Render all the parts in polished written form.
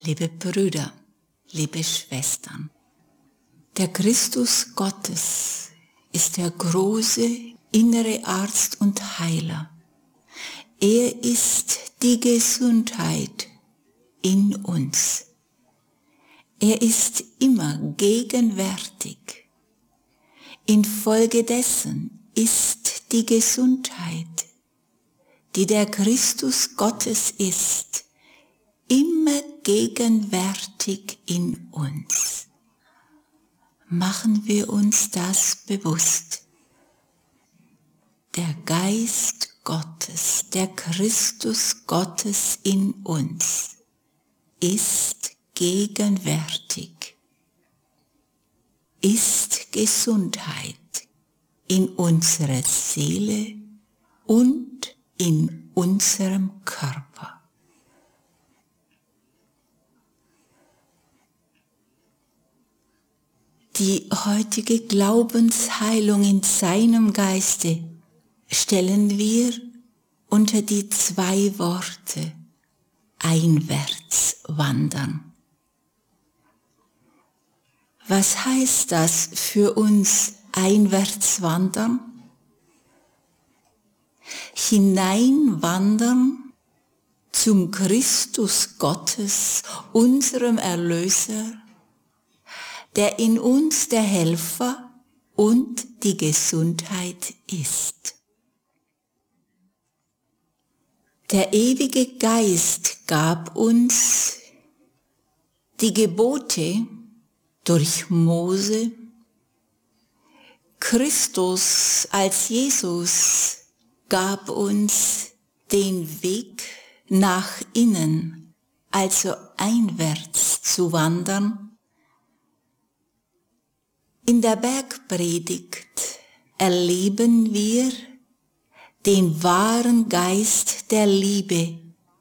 Liebe Brüder, liebe Schwestern, der Christus Gottes ist der große innere Arzt und Heiler. Er ist die Gesundheit in uns. Er ist immer gegenwärtig. Infolgedessen ist die Gesundheit, die der Christus Gottes ist, immer gegenwärtig in uns. Machen wir uns das bewusst. Der Geist Gottes, der Christus Gottes in uns, ist gegenwärtig, ist Gesundheit in unserer Seele und in unserem Körper. Die heutige Glaubensheilung in seinem Geiste stellen wir unter die 2 Worte einwärts wandern. Was heißt das für uns einwärts wandern? Hineinwandern zum Christus Gottes, unserem Erlöser, der in uns der Helfer und die Gesundheit ist. Der ewige Geist gab uns die Gebote durch Mose. Christus als Jesus gab uns den Weg nach innen, also einwärts zu wandern. In der Bergpredigt erleben wir den wahren Geist der Liebe.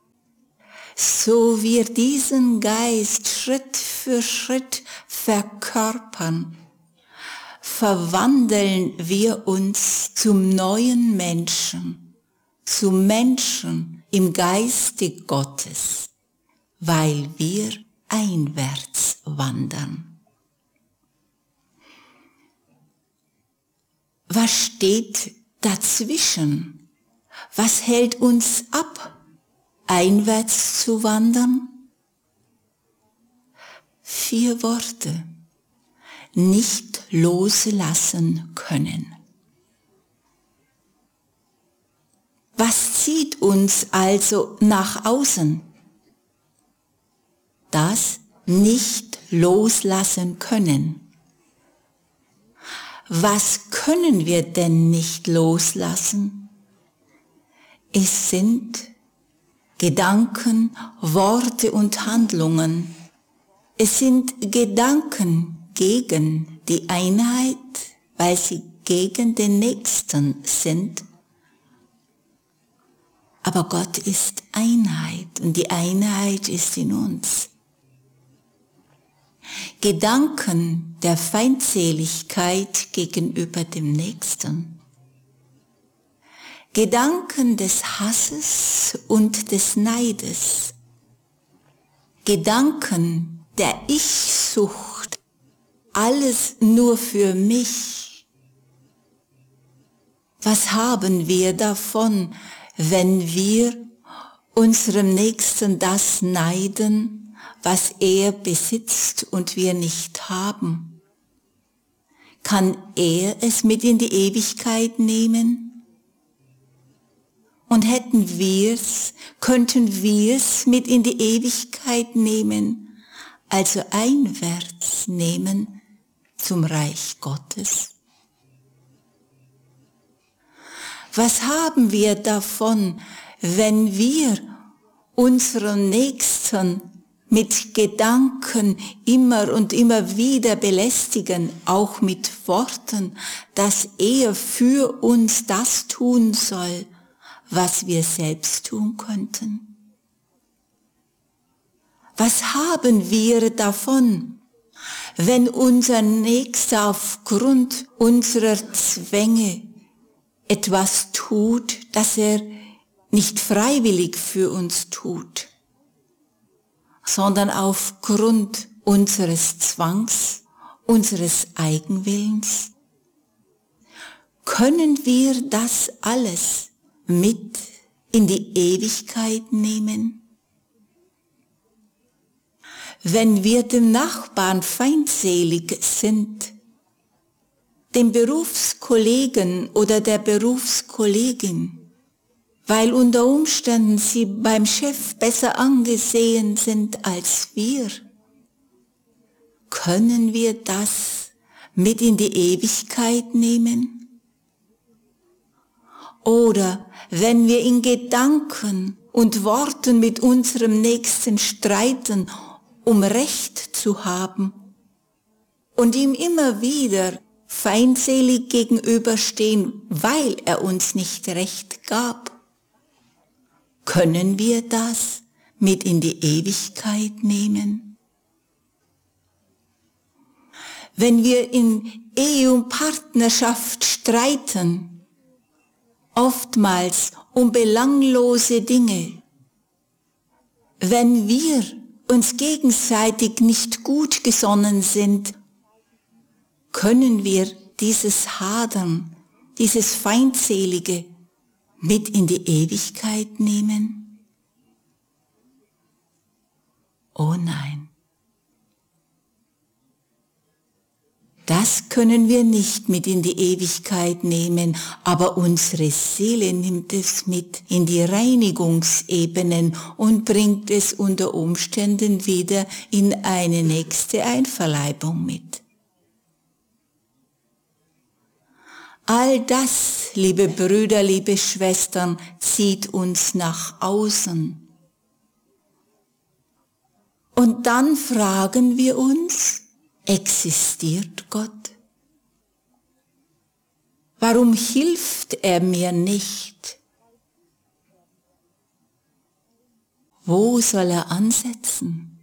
So wir diesen Geist Schritt für Schritt verkörpern, verwandeln wir uns zum neuen Menschen, zum Menschen im Geiste Gottes, weil wir einwärts wandern. Was steht dazwischen? Was hält uns ab, einwärts zu wandern? 4 Worte. Nicht loslassen können. Was zieht uns also nach außen? Das nicht loslassen können. Was können wir denn nicht loslassen? Es sind Gedanken, Worte und Handlungen. Es sind Gedanken gegen die Einheit, weil sie gegen den Nächsten sind. Aber Gott ist Einheit und die Einheit ist in uns. Gedanken der Feindseligkeit gegenüber dem Nächsten. Gedanken des Hasses und des Neides. Gedanken der Ich-Sucht. Alles nur für mich. Was haben wir davon, wenn wir unserem Nächsten das neiden, was er besitzt und wir nicht haben? Kann er es mit in die Ewigkeit nehmen? Und hätten wir's, könnten wir's mit in die Ewigkeit nehmen, also einwärts nehmen zum Reich Gottes? Was haben wir davon, wenn wir unseren Nächsten mit Gedanken immer und immer wieder belästigen, auch mit Worten, dass er für uns das tun soll, was wir selbst tun könnten? Was haben wir davon, wenn unser Nächster aufgrund unserer Zwänge etwas tut, das er nicht freiwillig für uns tut, sondern aufgrund unseres Zwangs, unseres Eigenwillens? Können wir das alles mit in die Ewigkeit nehmen? Wenn wir dem Nachbarn feindselig sind, dem Berufskollegen oder der Berufskollegin, weil unter Umständen sie beim Chef besser angesehen sind als wir, können wir das mit in die Ewigkeit nehmen? Oder wenn wir in Gedanken und Worten mit unserem Nächsten streiten, um Recht zu haben und ihm immer wieder feindselig gegenüberstehen, weil er uns nicht Recht gab, können wir das mit in die Ewigkeit nehmen? Wenn wir in Ehe und Partnerschaft streiten, oftmals um belanglose Dinge, wenn wir uns gegenseitig nicht gut gesonnen sind, können wir dieses Hadern, dieses Feindselige mit in die Ewigkeit nehmen? Oh nein. Das können wir nicht mit in die Ewigkeit nehmen, aber unsere Seele nimmt es mit in die Reinigungsebenen und bringt es unter Umständen wieder in eine nächste Einverleibung mit. All das, liebe Brüder, liebe Schwestern, zieht uns nach außen. Und dann fragen wir uns, existiert Gott? Warum hilft er mir nicht? Wo soll er ansetzen?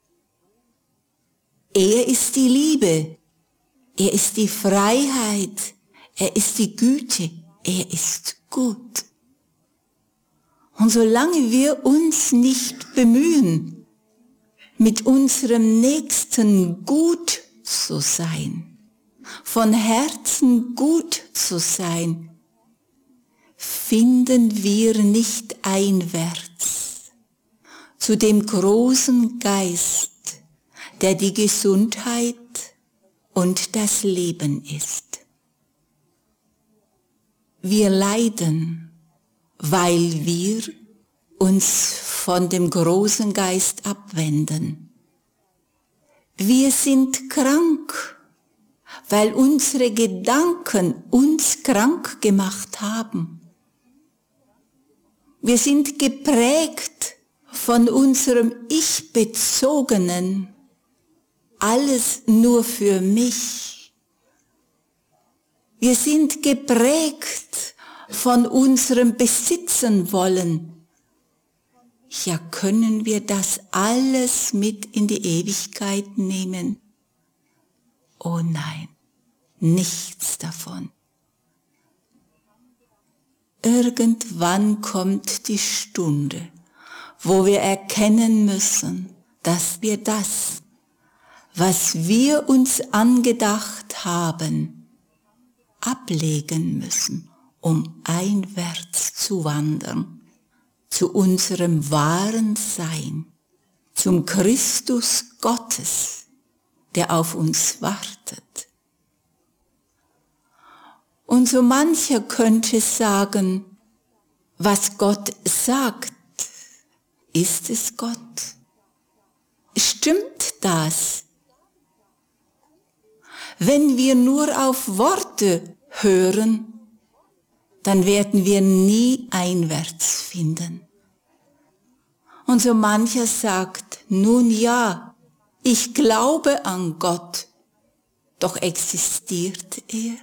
Er ist die Liebe, er ist die Freiheit, er ist die Güte, er ist gut. Und solange wir uns nicht bemühen, mit unserem Nächsten gut zu sein, von Herzen gut zu sein, finden wir nicht einwärts zu dem großen Geist, der die Gesundheit und das Leben ist. Wir leiden, weil wir uns von dem großen Geist abwenden. Wir sind krank, weil unsere Gedanken uns krank gemacht haben. Wir sind geprägt von unserem Ich-Bezogenen, alles nur für mich. Wir sind geprägt von unserem Besitzen wollen. Ja, können wir das alles mit in die Ewigkeit nehmen? Oh nein, nichts davon. Irgendwann kommt die Stunde, wo wir erkennen müssen, dass wir das, was wir uns angedacht haben, ablegen müssen, um einwärts zu wandern, zu unserem wahren Sein, zum Christus Gottes, der auf uns wartet. Und so mancher könnte sagen, was Gott sagt, ist es Gott? Stimmt das? Wenn wir nur auf Worte hören, dann werden wir nie einwärts finden. Und so mancher sagt, nun ja, ich glaube an Gott, doch existiert er?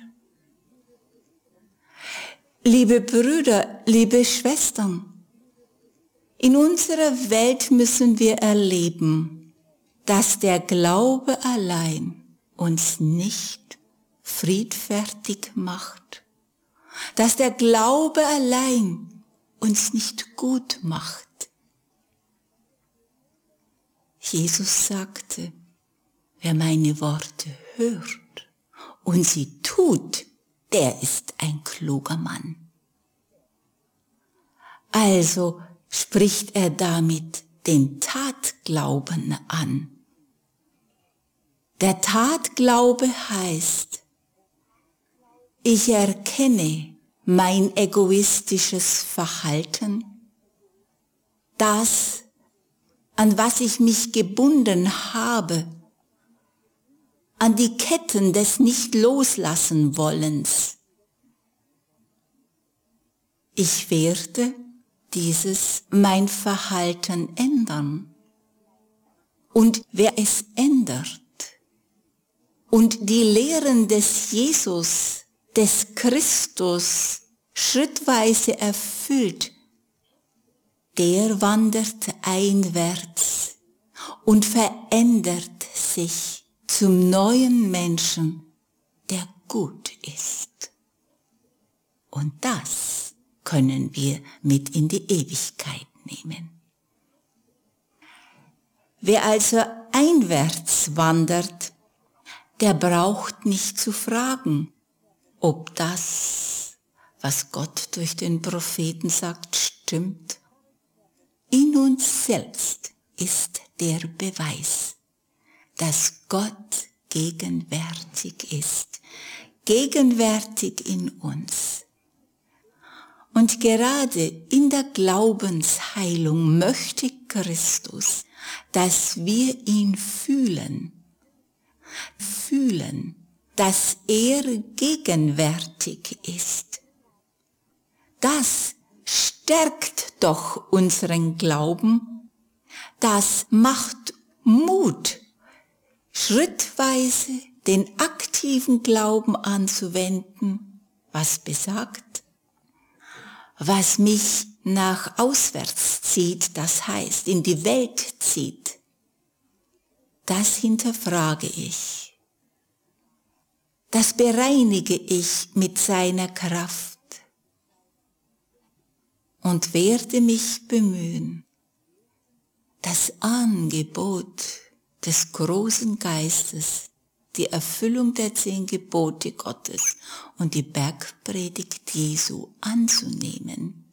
Liebe Brüder, liebe Schwestern, in unserer Welt müssen wir erleben, dass der Glaube allein uns nicht friedfertig macht, dass der Glaube allein uns nicht gut macht. Jesus sagte, wer meine Worte hört und sie tut, der ist ein kluger Mann. Also spricht er damit den Tatglauben an. Der Tatglaube heißt, ich erkenne mein egoistisches Verhalten, das, an was ich mich gebunden habe, an die Ketten des Nicht-Loslassen-Wollens. Ich werde mein Verhalten ändern. Und wer es ändert und die Lehren des Jesus, des Christus schrittweise erfüllt, der wandert einwärts und verändert sich zum neuen Menschen, der gut ist. Und das können wir mit in die Ewigkeit nehmen. Wer also einwärts wandert, der braucht nicht zu fragen, ob das, was Gott durch den Propheten sagt, stimmt. In uns selbst ist der Beweis, dass Gott gegenwärtig ist, gegenwärtig in uns. Und gerade in der Glaubensheilung möchte Christus, dass wir ihn fühlen, dass er gegenwärtig ist. Das stärkt doch unseren Glauben, das macht Mut, schrittweise den aktiven Glauben anzuwenden, was besagt, was mich nach auswärts zieht, das heißt in die Welt zieht, das hinterfrage ich, das bereinige ich mit seiner Kraft und werde mich bemühen, das Angebot des großen Geistes, die Erfüllung der 10 Gebote Gottes und die Bergpredigt Jesu anzunehmen.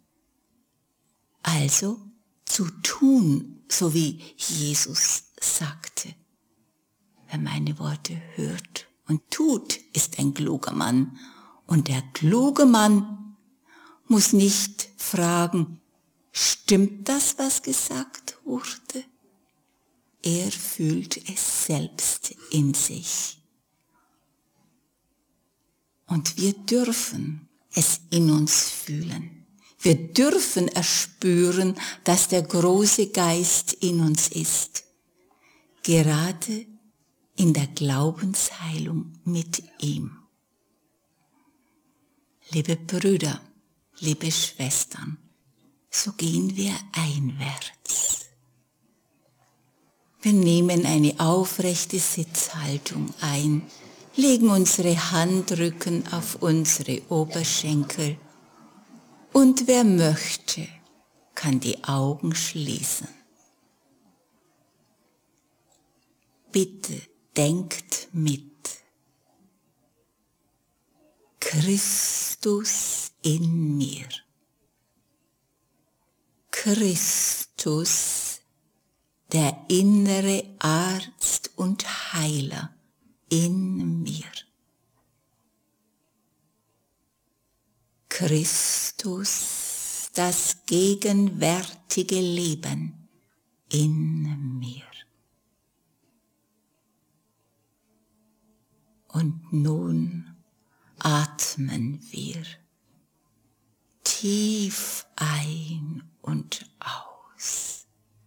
Also zu tun, so wie Jesus sagte. Wer meine Worte hört und tut, ist ein kluger Mann. Und der kluge Mann muss nicht fragen, stimmt das, was gesagt wurde? Er fühlt es selbst in sich. Und wir dürfen es in uns fühlen. Wir dürfen erspüren, dass der große Geist in uns ist. Gerade in der Glaubensheilung mit ihm. Liebe Brüder, liebe Schwestern, so gehen wir einwärts. Wir nehmen eine aufrechte Sitzhaltung ein, legen unsere Handrücken auf unsere Oberschenkel und wer möchte, kann die Augen schließen. Bitte denkt mit. Christus in mir. Christus, der innere Arzt und Heiler in mir. Christus, das gegenwärtige Leben in mir. Und nun atmen wir tief ein und aus.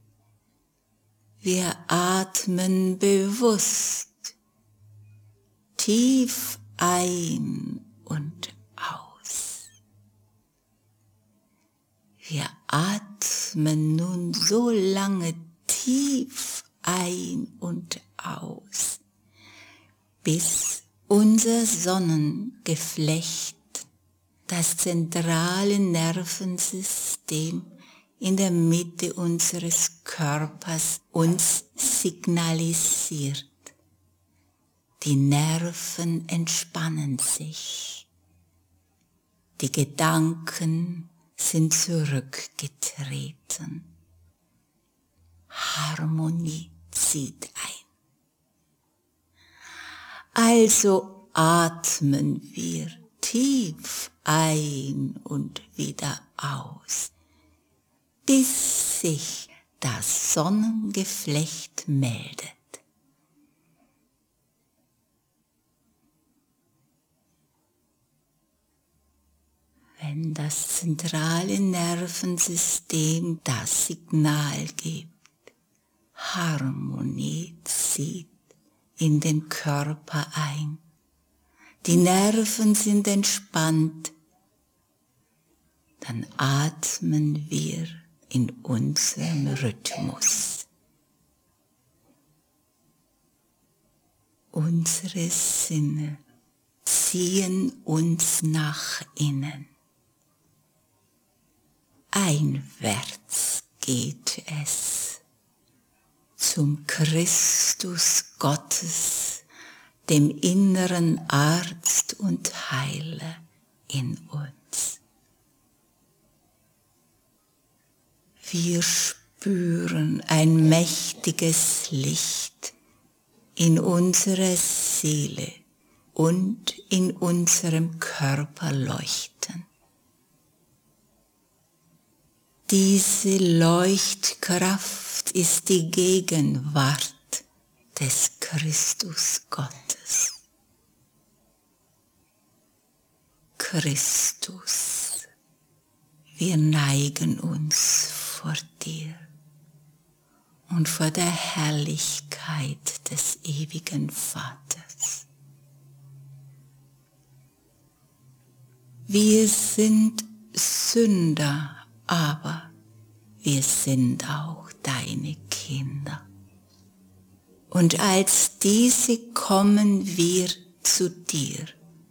Wir atmen bewusst tief ein und aus. Wir atmen nun so lange tief ein und aus, bis unser Sonnengeflecht, das zentrale Nervensystem in der Mitte unseres Körpers uns signalisiert, die Nerven entspannen sich, die Gedanken sind zurückgetreten, Harmonie zieht ein. Also atmen wir tief ein und wieder aus, bis sich das Sonnengeflecht meldet. Wenn das zentrale Nervensystem das Signal gibt, Harmonie zieht in den Körper ein, die Nerven sind entspannt, dann atmen wir in unserem Rhythmus. Unsere Sinne ziehen uns nach innen. Einwärts geht es zum Christus Gottes, dem inneren Arzt und Heiler in uns. Wir spüren ein mächtiges Licht in unserer Seele und in unserem Körper leuchten. Diese Leuchtkraft ist die Gegenwart des Christus Gottes. Christus, wir neigen uns vor dir und vor der Herrlichkeit des ewigen Vaters. Wir sind Sünder, aber wir sind auch deine Kinder. Und als diese kommen wir zu dir,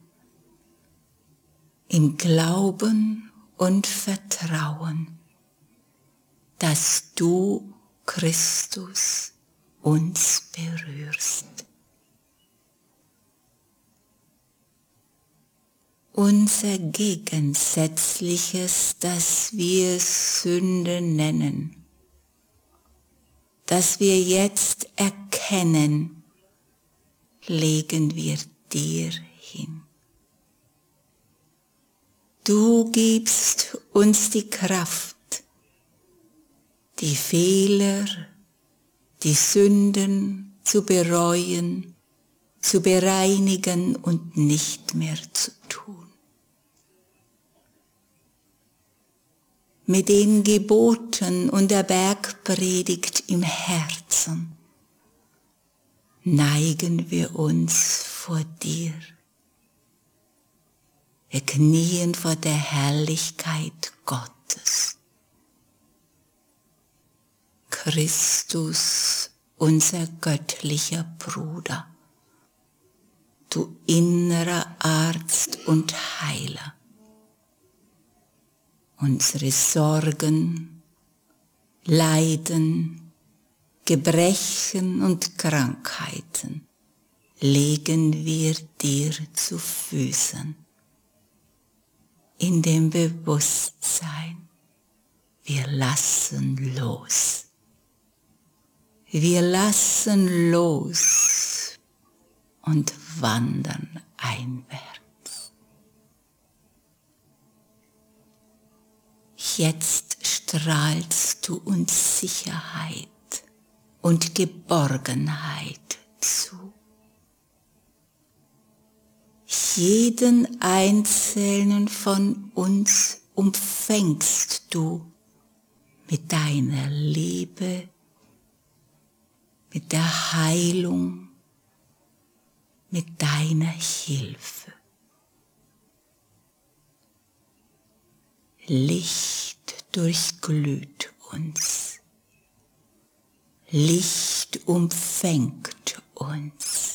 im Glauben und Vertrauen, dass du, Christus, uns berührst. Unser Gegensätzliches, das wir Sünde nennen, das wir jetzt erkennen, legen wir dir hin. Du gibst uns die Kraft, die Fehler, die Sünden zu bereuen, zu bereinigen und nicht mehr zu tun. Mit den Geboten und der Bergpredigt im Herzen neigen wir uns vor dir. Wir knien vor der Herrlichkeit Gottes. Christus, unser göttlicher Bruder, du innerer Arzt und Heiler. Unsere Sorgen, Leiden, Gebrechen und Krankheiten legen wir dir zu Füßen. In dem Bewusstsein, wir lassen los. Wir lassen los und wandern einwärts. Jetzt strahlst du uns Sicherheit und Geborgenheit zu. Jeden einzelnen von uns umfängst du mit deiner Liebe, mit der Heilung, mit deiner Hilfe. Licht durchglüht uns. Licht umfängt uns.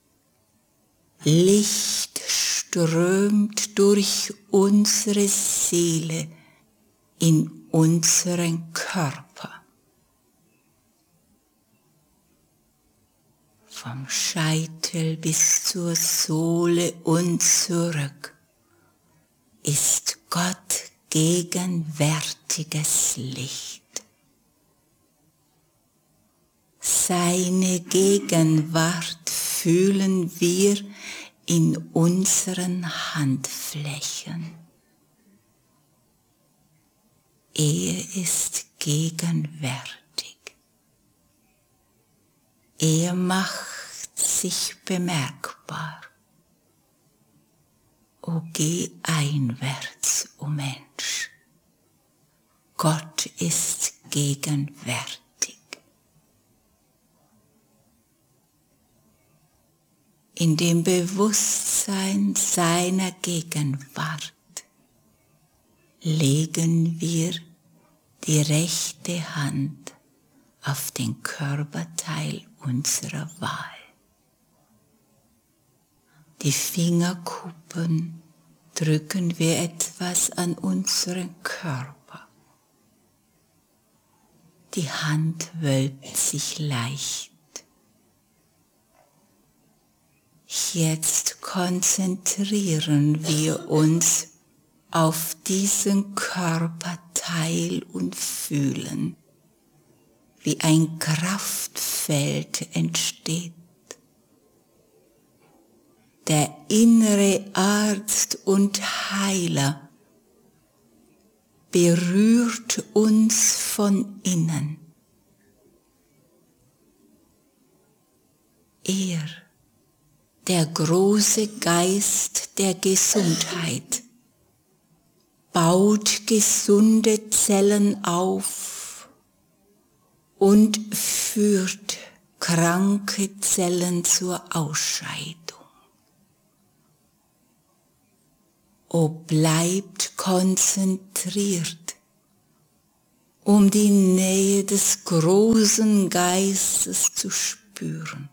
Licht strömt durch unsere Seele in unseren Körper. vom Scheitel bis zur Sohle und zurück, ist Gott gegenwärtiges Licht. Seine Gegenwart fühlen wir in unseren Handflächen. Er ist gegenwärtig. Er macht sich bemerkbar. O geh einwärts, o Mensch. Gott ist gegenwärtig. In dem Bewusstsein seiner Gegenwart legen wir die rechte Hand auf den Körperteil unserer Wahl. Die Fingerkuppen drücken wir etwas an unseren Körper. Die Hand wölbt sich leicht. Jetzt konzentrieren wir uns auf diesen Körperteil und fühlen, wie ein Kraftfeld entsteht. Der innere Arzt und Heiler berührt uns von innen. Er, der große Geist der Gesundheit, baut gesunde Zellen auf und führt kranke Zellen zur Ausscheidung. O bleibt konzentriert, um die Nähe des großen Geistes zu spüren,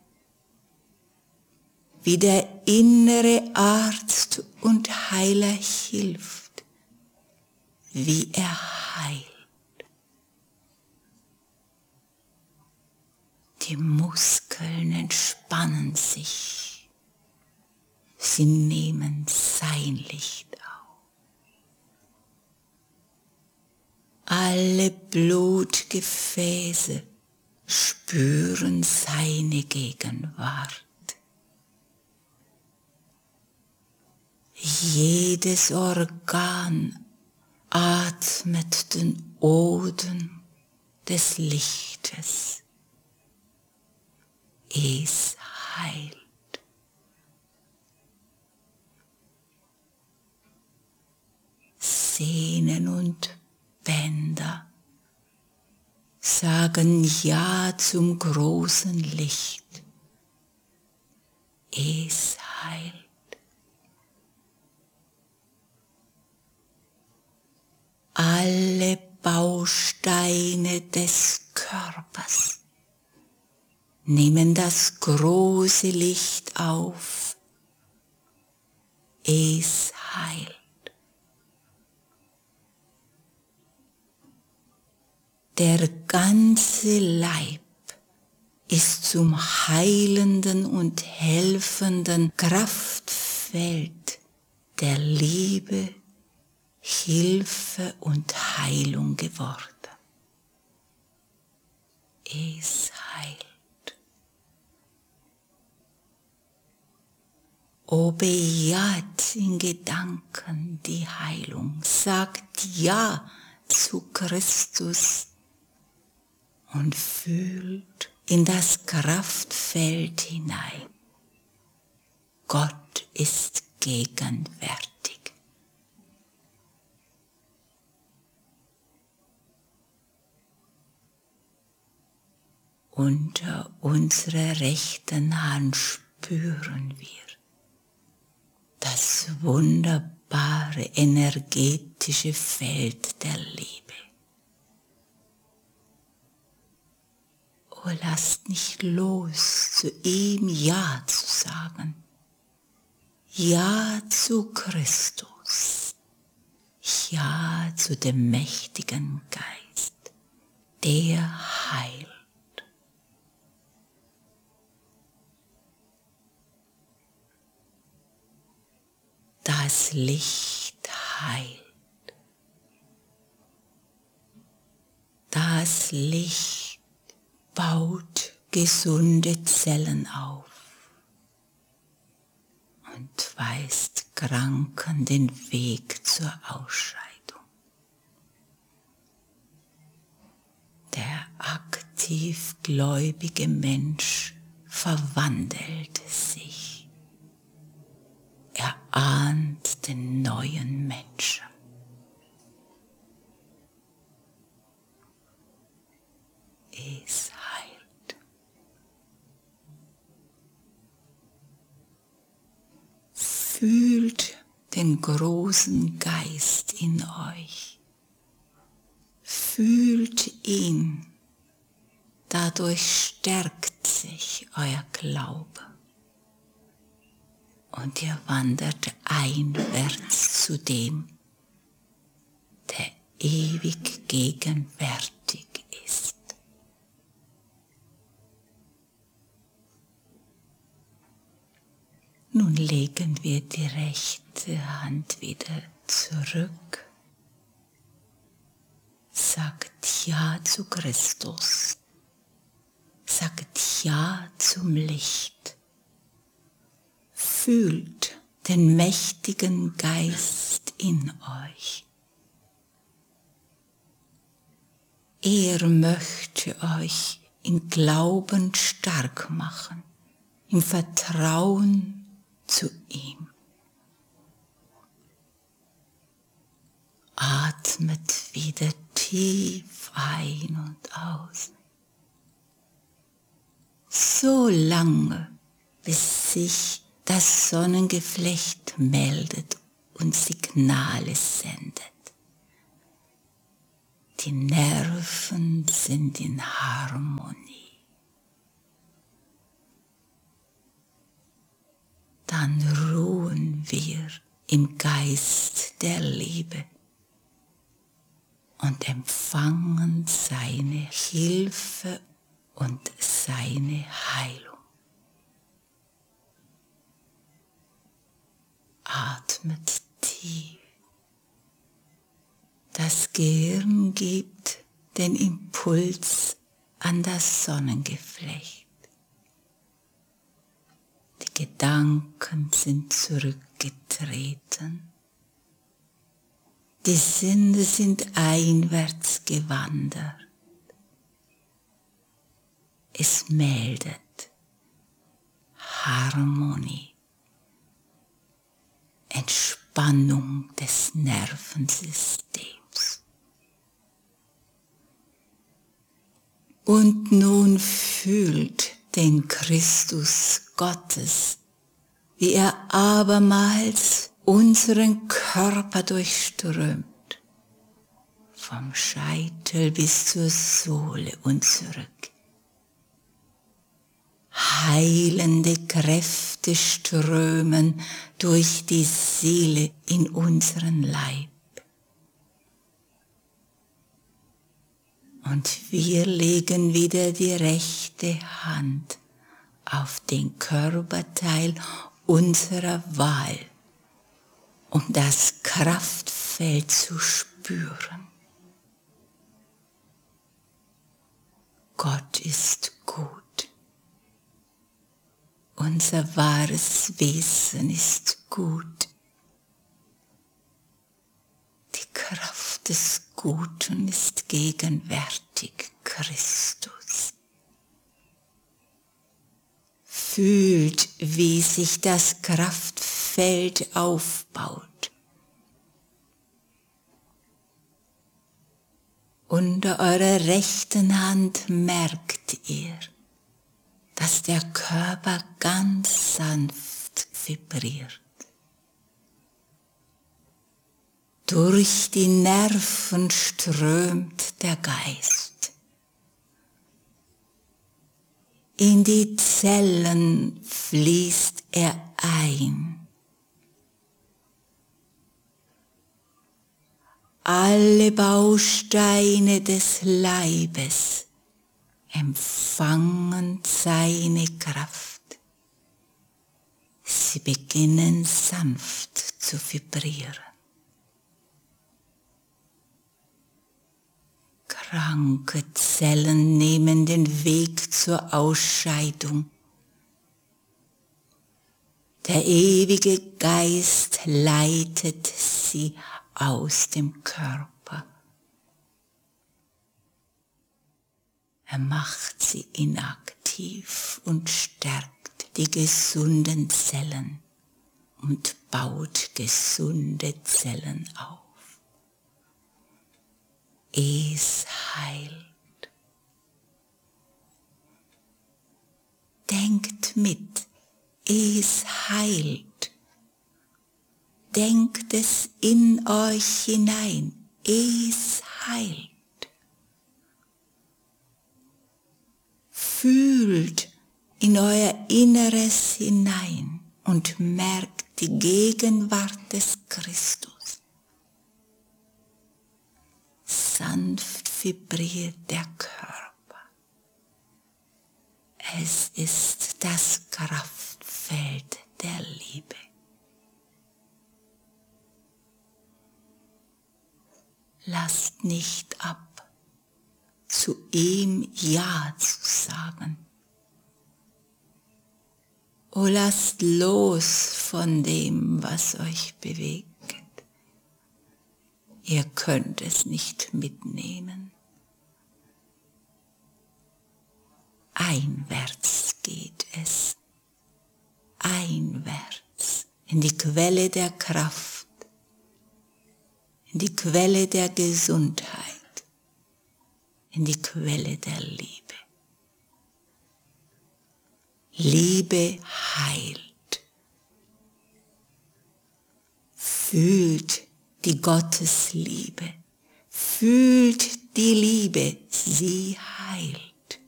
wie der innere Arzt und Heiler hilft, wie er heilt. Die Muskeln entspannen sich, sie nehmen sein Licht auf. Alle Blutgefäße spüren seine Gegenwart. Jedes Organ atmet den Odem des Lichtes. Es heilt. Sehnen und Bänder sagen Ja zum großen Licht. Es heilt. Alle Bausteine des Körpers nehmen das große Licht auf. Es heilt. Der ganze Leib ist zum heilenden und helfenden Kraftfeld der Liebe, Hilfe und Heilung geworden. Es heilt. O bejaht in Gedanken die Heilung, sagt Ja zu Christus und fühlt in das Kraftfeld hinein. Gott ist gegenwärtig. Unter unserer rechten Hand spüren wir das wunderbare energetische Feld der Liebe. Oh, lasst nicht los, zu ihm Ja zu sagen. Ja zu Christus. Ja zu dem mächtigen Geist, der heilt. das Licht heilt. Das Licht baut gesunde Zellen auf und weist Kranken den Weg zur Ausscheidung. Der aktiv gläubige Mensch verwandelt sich. Er ahnt den neuen Menschen. Es heilt. Fühlt den großen Geist in euch. Fühlt ihn. Dadurch stärkt sich euer Glaube. Und ihr wandert einwärts zu dem, der ewig gegenwärtig ist. Nun legen wir die rechte Hand wieder zurück. Sagt Ja zu Christus. Sagt Ja zum Licht. Fühlt den mächtigen Geist in euch. Er möchte euch im Glauben stark machen, im Vertrauen zu ihm. Atmet wieder tief ein und aus. So lange, bis sich das Sonnengeflecht meldet und Signale sendet. Die Nerven sind in Harmonie. Dann ruhen wir im Geist der Liebe und empfangen seine Hilfe und seine Heilung. Atmet tief. Das Gehirn gibt den Impuls an das Sonnengeflecht. Die Gedanken sind zurückgetreten. Die Sinne sind einwärts gewandert. Es meldet Harmonie, Entspannung des Nervensystems. Und nun fühlt den Christus Gottes, wie er abermals unseren Körper durchströmt, vom Scheitel bis zur Sohle und zurück. Heilende Kräfte strömen durch die Seele in unseren Leib. Und wir legen wieder die rechte Hand auf den Körperteil unserer Wahl, um das Kraftfeld zu spüren. Gott ist gut. Unser wahres Wesen ist gut. Die Kraft des Guten ist gegenwärtig, Christus. Fühlt, wie sich das Kraftfeld aufbaut. Unter eurer rechten Hand merkt ihr, dass der Körper ganz sanft vibriert. Durch die Nerven strömt der Geist. In die Zellen fließt er ein. Alle Bausteine des Leibes empfangen seine Kraft. Sie beginnen sanft zu vibrieren. Kranke Zellen nehmen den Weg zur Ausscheidung. Der ewige Geist leitet sie aus dem Körper. Er macht sie inaktiv und stärkt die gesunden Zellen und baut gesunde Zellen auf. Es heilt. Denkt mit, es heilt. Denkt es in euch hinein, es heilt. Fühlt in euer Inneres hinein und merkt die Gegenwart des Christus. Sanft vibriert der Körper. Es ist das Kraftfeld der Liebe. Lasst nicht ab, zu ihm Ja zu sagen. O lasst los von dem, was euch bewegt. Ihr könnt es nicht mitnehmen. Einwärts geht es. Einwärts in die Quelle der Kraft, in die Quelle der Gesundheit, in die Quelle der Liebe. Liebe heilt. Fühlt die Gottesliebe. Fühlt die Liebe, sie heilt.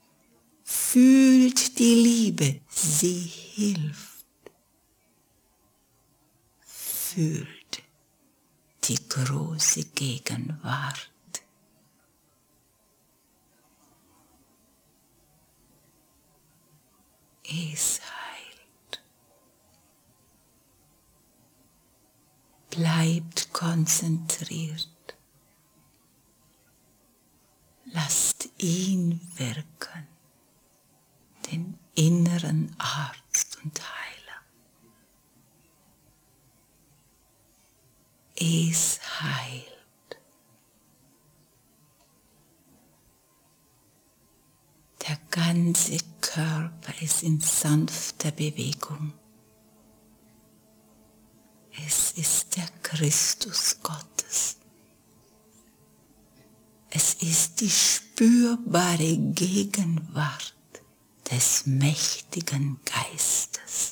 Fühlt die Liebe, sie hilft. Fühlt die große Gegenwart. Es heilt. Bleibt konzentriert. Lasst ihn wirken, den inneren Arzt und Heiler. Es heilt. Der ganze Körper ist in sanfter Bewegung. Es ist der Christus Gottes. Es ist die spürbare Gegenwart des mächtigen Geistes.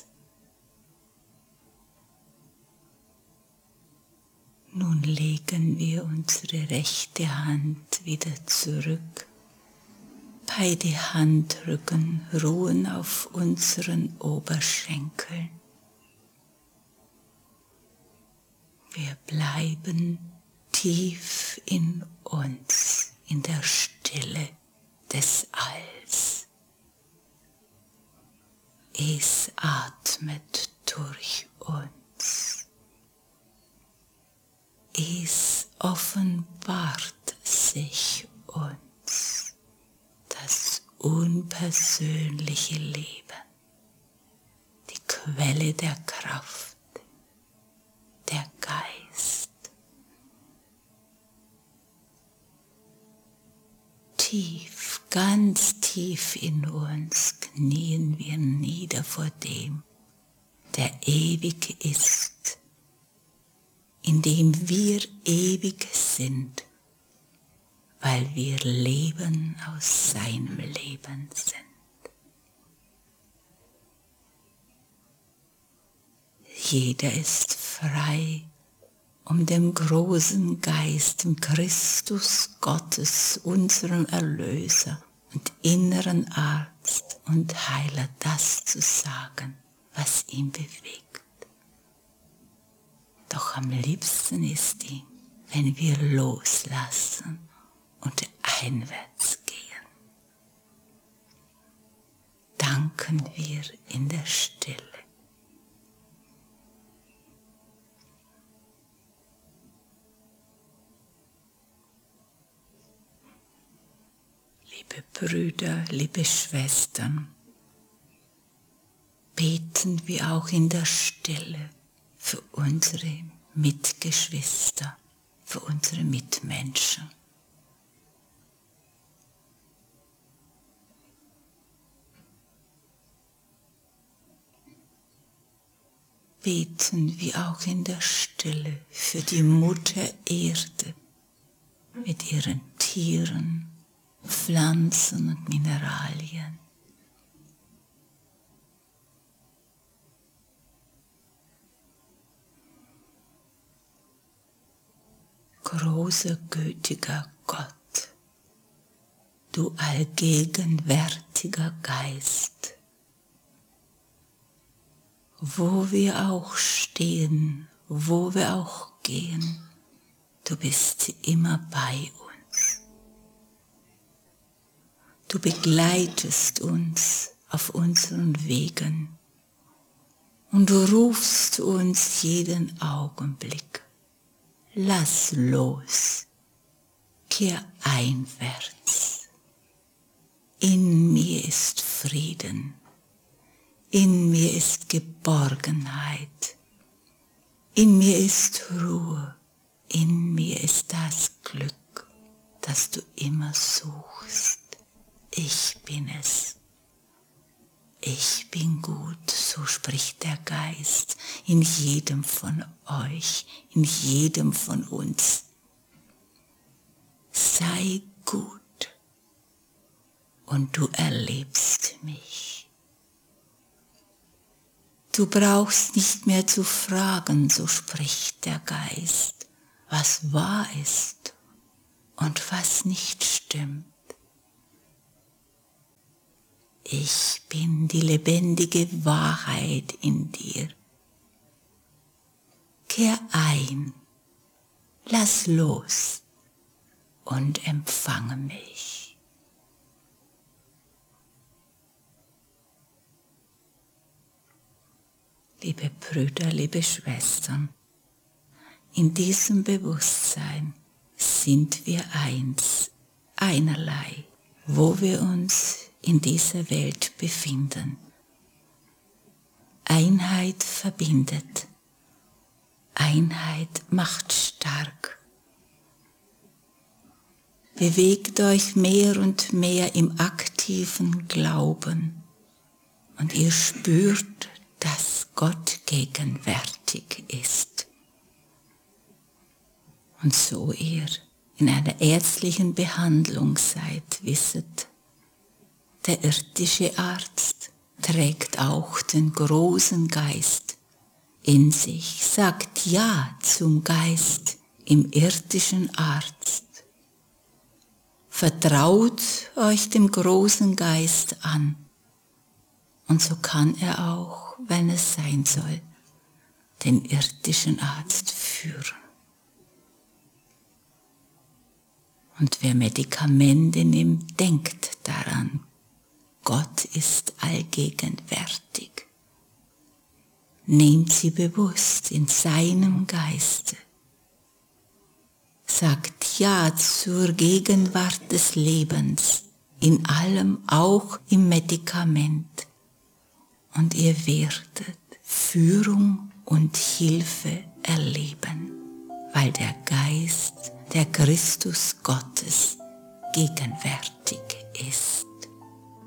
Nun legen wir unsere rechte Hand wieder zurück. Beide Handrücken ruhen auf unseren Oberschenkeln. Wir bleiben tief in uns, in der Stille des Alls. Es atmet durch uns. Es offenbart sich uns, das unpersönliche Leben, die Quelle der Kraft, der Geist. Tief, ganz tief in uns knien wir nieder vor dem, der ewig ist, in dem wir ewig sind, weil wir Leben aus seinem Leben sind. Jeder ist frei, um dem großen Geist, dem Christus Gottes, unserem Erlöser und inneren Arzt und Heiler, das zu sagen, was ihn bewegt. Doch am liebsten ist ihm, wenn wir loslassen und einwärts gehen. Danken wir in der Stille. Brüder, liebe Schwestern, beten wir auch in der Stille für unsere Mitgeschwister, für unsere Mitmenschen. Beten wir auch in der Stille für die Mutter Erde mit ihren Tieren, Pflanzen und Mineralien. Großer, gütiger Gott, du allgegenwärtiger Geist, wo wir auch stehen, wo wir auch gehen, du bist immer bei uns. Du begleitest uns auf unseren Wegen und du rufst uns jeden Augenblick. Lass los, kehr einwärts. In mir ist Frieden, in mir ist Geborgenheit, in mir ist Ruhe, in mir ist das Glück, das du immer suchst. Ich bin es. Ich bin gut, so spricht der Geist in jedem von euch, in jedem von uns. Sei gut und du erlebst mich. Du brauchst nicht mehr zu fragen, so spricht der Geist, was wahr ist und was nicht stimmt. Ich bin die lebendige Wahrheit in dir. Kehr ein, lass los und empfange mich. Liebe Brüder, liebe Schwestern, in diesem Bewusstsein sind wir eins, einerlei, wo wir uns in dieser Welt befinden. Einheit verbindet, Einheit macht stark. Bewegt euch mehr und mehr im aktiven Glauben und ihr spürt, dass Gott gegenwärtig ist. Und so ihr in einer ärztlichen Behandlung seid, wisset, der irdische Arzt trägt auch den großen Geist in sich, sagt Ja zum Geist im irdischen Arzt. Vertraut euch dem großen Geist an und so kann er auch, wenn es sein soll, den irdischen Arzt führen. Und wer Medikamente nimmt, denkt daran, Gott ist allgegenwärtig. Nehmt sie bewusst in seinem Geiste. Sagt Ja zur Gegenwart des Lebens, in allem, auch im Medikament. Und ihr werdet Führung und Hilfe erleben, weil der Geist, der Christus Gottes, gegenwärtig ist.